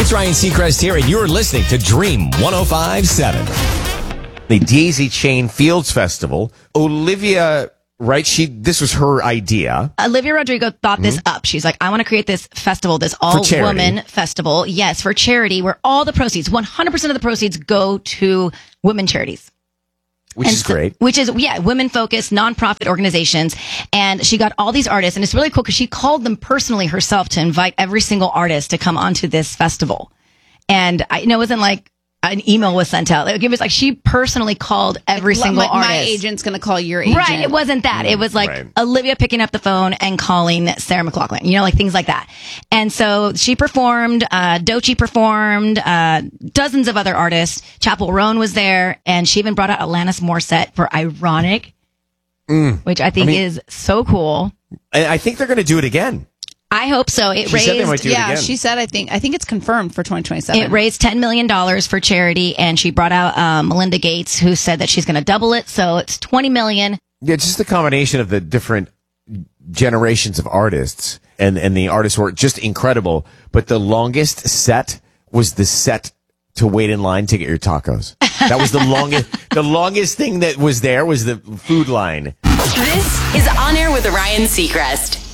It's Ryan Seacrest here, and you're listening to Dream 105.7. The Daisy Chain Fields Festival. Olivia, right? This was her idea. Olivia Rodrigo thought this up. She's like, I want to create this festival, this all-woman festival. Yes, for charity, where all the proceeds, 100% of the proceeds go to women charities. Which is great. Which is, women-focused, nonprofit organizations. And she got all these artists, and it's really cool because she called them personally herself to invite every single artist to come onto this festival. And it wasn't like an email was sent out. It was like she personally called every single artist. My agent's going to call your agent. Right. It wasn't that. It was like Olivia picking up the phone and calling Sarah McLachlan, like things like that. And so she performed, Doechii performed, dozens of other artists. Chappell Roan was there, and she even brought out Alanis Morissette for Ironic, which I think is so cool. I think they're going to do it again. I hope so. She said they might do it again. She said, I think it's confirmed for 2027. It raised $10 million for charity, and she brought out Melinda Gates, who said that she's going to double it, so it's $20 million. Yeah, just the combination of the different generations of artists, and the artists were just incredible. But the longest set was the set to wait in line to get your tacos. That was the longest. The longest thing that was there was the food line. This is On Air with Ryan Seacrest.